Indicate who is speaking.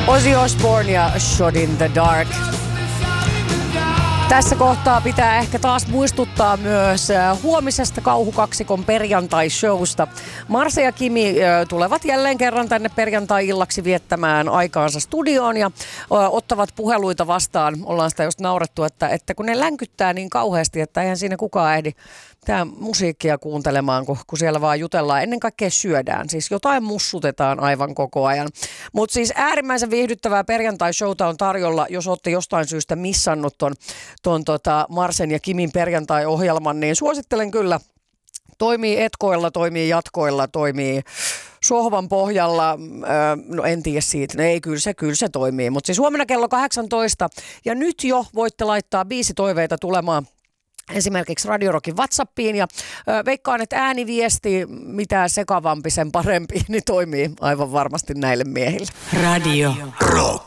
Speaker 1: Ozzy Osbourne ja Shot in the Dark. Tässä kohtaa pitää ehkä taas muistuttaa myös huomisesta kauhukaksikon perjantai-showsta. Marse ja Kimi tulevat jälleen kerran tänne perjantai-illaksi viettämään aikaansa studioon ja ottavat puheluita vastaan. Ollaan sitä just naurettu, että kun ne länkyttää niin kauheasti, että eihän siinä kukaan ehdi tää musiikkia kuuntelemaan, kun siellä vaan jutellaan. Ennen kaikkea syödään. Siis jotain mussutetaan aivan koko ajan. Mutta siis äärimmäisen viihdyttävää perjantai-showta on tarjolla, jos olette jostain syystä missannut ton Marsen ja Kimin perjantai-ohjelman, niin suosittelen kyllä. Toimii etkoilla, toimii jatkoilla, toimii sohvan pohjalla. No en tiedä siitä. Ei, kyllä se toimii. Mutta siis huomenna kello 18 ja nyt jo voitte laittaa biisitoiveita tulemaan esimerkiksi Radio Rockin WhatsAppiin ja veikkaan, että ääniviesti, mitä sekavampi sen parempi, niin toimii aivan varmasti näille miehille.
Speaker 2: Radio Rock.